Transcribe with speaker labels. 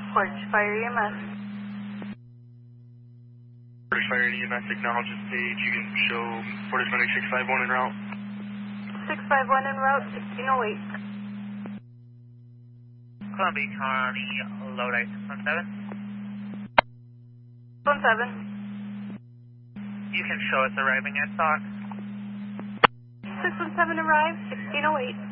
Speaker 1: Portage Fire EMS.
Speaker 2: Portage Fire EMS acknowledges page. You can show Portage Medic 651 en route.
Speaker 1: 651 en route, 1608.
Speaker 3: Columbia County, Lodi 617.
Speaker 1: 17.
Speaker 3: You can show us arriving at SOC.
Speaker 1: 617 arrived, 1608.